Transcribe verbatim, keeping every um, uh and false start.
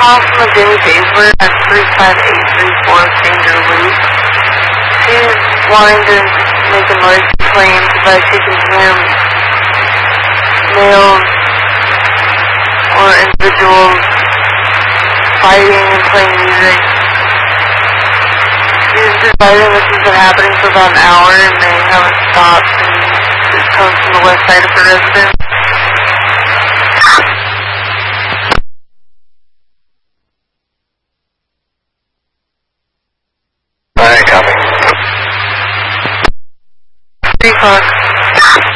call from a Jenny Baysler at three five eight three four Finger Loop. She's wanting to make a noise complaint because she can hear males or individuals fighting and playing music. She's deciding this has been happening for about an hour and they haven't stopped, and it comes from the west side of her residence. Alright, copy. Three o'clock.